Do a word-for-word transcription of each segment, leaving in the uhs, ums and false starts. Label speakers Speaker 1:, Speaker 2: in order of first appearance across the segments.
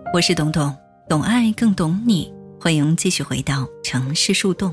Speaker 1: 我是董董，懂爱更懂你，欢迎继续回到城市树洞。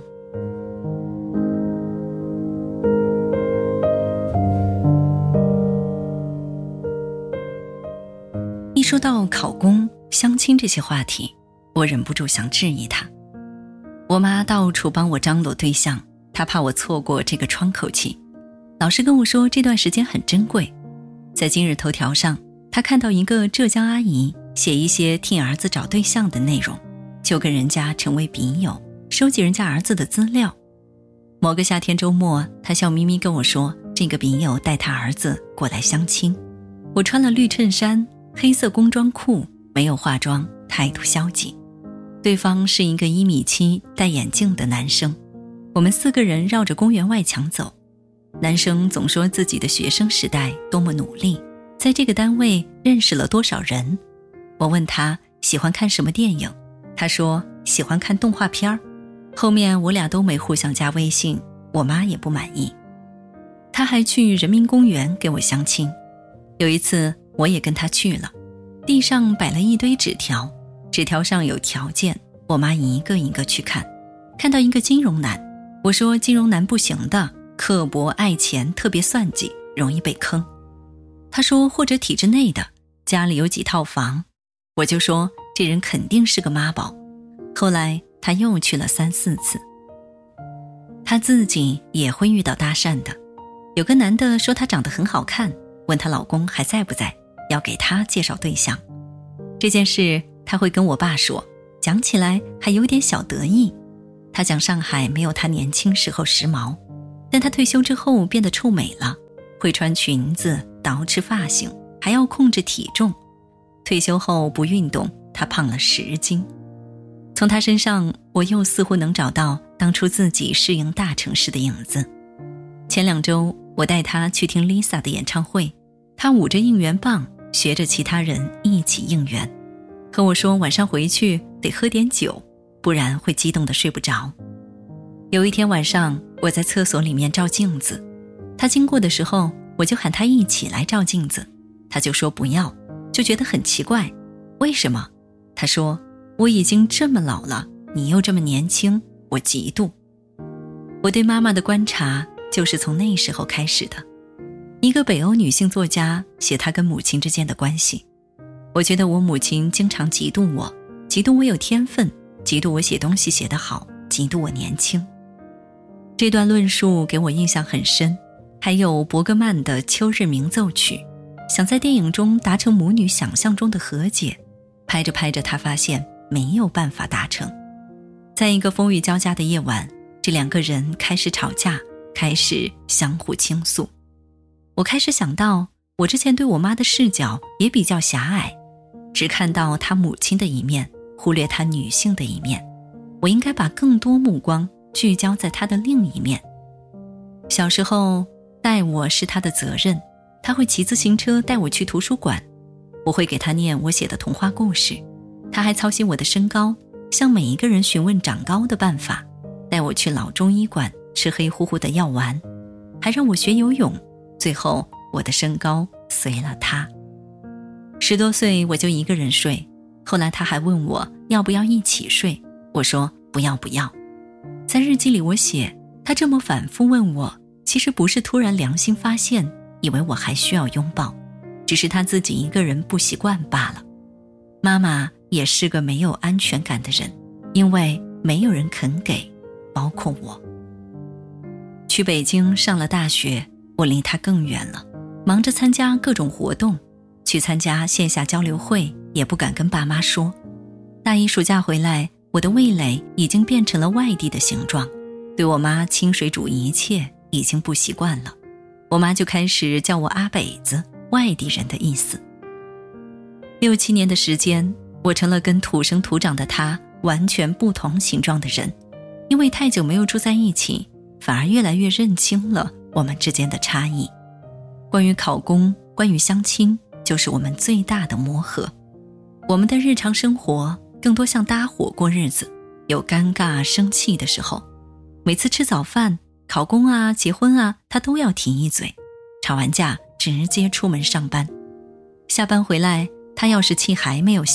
Speaker 1: 一说到考公、相亲这些话题，我忍不住想质疑他。我妈到处帮我张罗对象，她怕我错过这个窗口期，老是跟我说这段时间很珍贵。在今日头条上，她看到一个浙江阿姨写一些替儿子找对象的内容，就跟人家成为笔友，收集人家儿子的资料。某个夏天周末，她笑眯眯跟我说，这个笔友带他儿子过来相亲。我穿了绿衬衫、黑色工装裤，没有化妆，态度消极。对方是一个一米七戴眼镜的男生。我们四个人绕着公园外墙走，男生总说自己的学生时代多么努力，在这个单位认识了多少人。我问他喜欢看什么电影，他说喜欢看动画片儿。后面我俩都没互相加微信，我妈也不满意。他还去人民公园给我相亲。有一次我也跟他去了，地上摆了一堆纸条，纸条上有条件，我妈一个一个去看。看到一个金融男，我说金融男不行的，刻薄爱钱，特别算计，容易被坑。他说或者体制内的，家里有几套房。我就说这人肯定是个妈宝。后来他又去了三四次。他自己也会遇到搭讪的，有个男的说他长得很好看，问她老公还在不在，要给他介绍对象。这件事他会跟我爸说，讲起来还有点小得意。他讲上海没有他年轻时候时髦，但他退休之后变得臭美了，会穿裙子，捯饬发型，还要控制体重。退休后不运动，他胖了十斤。从他身上，我又似乎能找到当初自己适应大城市的影子。前两周我带他去听 Lisa 的演唱会，他捂着应援棒，学着其他人一起应援，和我说晚上回去得喝点酒，不然会激动得睡不着。有一天晚上，我在厕所里面照镜子，他经过的时候，我就喊他一起来照镜子，他就说不要，就觉得很奇怪。为什么？他说我已经这么老了，你又这么年轻，我嫉妒。我对妈妈的观察就是从那时候开始的。一个北欧女性作家写她跟母亲之间的关系，我觉得我母亲经常嫉妒我，嫉妒我有天分，嫉妒我写东西写得好，嫉妒我年轻。这段论述给我印象很深。还有伯格曼的《秋日鸣奏曲》，想在电影中达成母女想象中的和解，拍着拍着他发现没有办法达成。在一个风雨交加的夜晚，这两个人开始吵架，开始相互倾诉。我开始想到，我之前对我妈的视角也比较狭隘，只看到她母亲的一面，忽略她女性的一面。我应该把更多目光聚焦在她的另一面。小时候带我是她的责任，她会骑自行车带我去图书馆，我会给她念我写的童话故事。她还操心我的身高，向每一个人询问长高的办法，带我去老中医馆吃黑乎乎的药丸，还让我学游泳。最后我的身高随了她。十多岁我就一个人睡，后来她还问我要不要一起睡，我说不要不要。在日记里我写，她这么反复问我，其实不是突然良心发现，以为我还需要拥抱，只是她自己一个人不习惯罢了。妈妈也是个没有安全感的人，因为没有人肯给，包括我。去北京上了大学，我离她更远了，忙着参加各种活动，去参加线下交流会也不敢跟爸妈说。大一暑假回来，我的味蕾已经变成了外地的形状，对我妈清水煮一切已经不习惯了。我妈就开始叫我阿北子，外地人的意思。六七年的时间，我成了跟土生土长的她完全不同形状的人，因为太久没有住在一起，反而越来越认清了我们之间的差异。关于考公，关于相亲，就是我们最大的磨合。我们的日常生活更多像搭伙过日子，有尴尬生气的时候，每次吃早饭，考公啊结婚啊，他都要提一嘴，吵完架直接出门上班。下班回来，他要是气还没有消，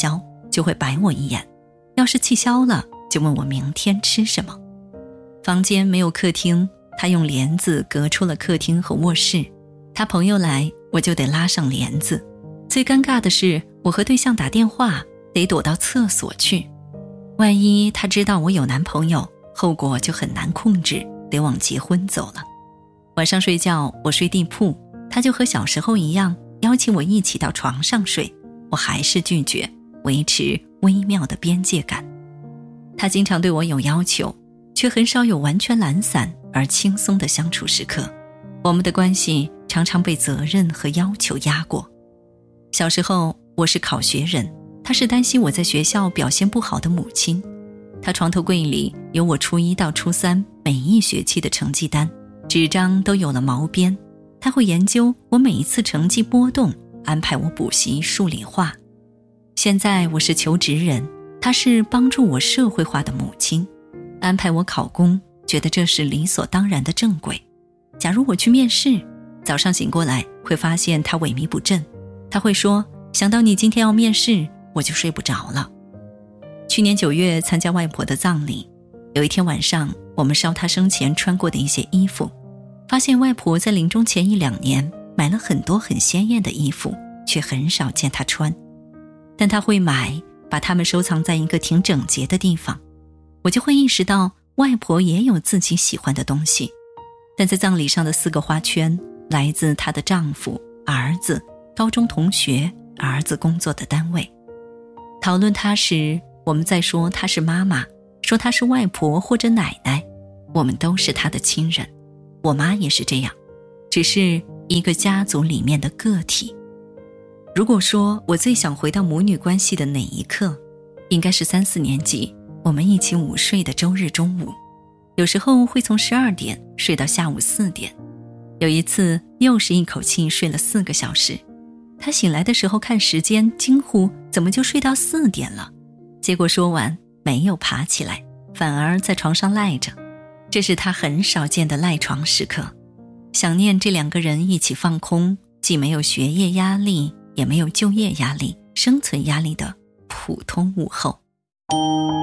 Speaker 1: 就会白我一眼，要是气消了就问我明天吃什么。房间没有客厅，他用帘子隔出了客厅和卧室，他朋友来我就得拉上帘子。最尴尬的是，我和对象打电话得躲到厕所去，万一他知道我有男朋友，后果就很难控制，得往结婚走了。晚上睡觉我睡地铺，他就和小时候一样邀请我一起到床上睡，我还是拒绝，维持微妙的边界感。他经常对我有要求，却很少有完全懒散而轻松的相处时刻。我们的关系常常被责任和要求压过。小时候我是考学人，他是担心我在学校表现不好的母亲。他床头柜里有我初一到初三每一学期的成绩单，纸张都有了毛边。他会研究我每一次成绩波动，安排我补习数理化。现在我是求职人，他是帮助我社会化的母亲，安排我考公，觉得这是理所当然的正轨。假如我去面试，早上醒过来会发现他萎靡不振，他会说，想到你今天要面试，我就睡不着了。去年九月参加外婆的葬礼，有一天晚上，我们烧她生前穿过的一些衣服，发现外婆在临终前一两年买了很多很鲜艳的衣服，却很少见她穿。但她会买，把它们收藏在一个挺整洁的地方。我就会意识到，外婆也有自己喜欢的东西。但在葬礼上的四个花圈，来自她的丈夫、儿子、高中同学、儿子工作的单位。讨论她时，我们在说她是妈妈，说她是外婆或者奶奶，我们都是她的亲人。我妈也是这样，只是一个家族里面的个体。如果说我最想回到母女关系的哪一刻，应该是三四年级我们一起午睡的周日中午，有时候会从十二点睡到下午四点。有一次又是一口气睡了四个小时，他醒来的时候看时间，惊呼怎么就睡到四点了。结果说完没有爬起来，反而在床上赖着。这是他很少见的赖床时刻，想念这两个人一起放空，既没有学业压力，也没有就业压力、生存压力的普通午后。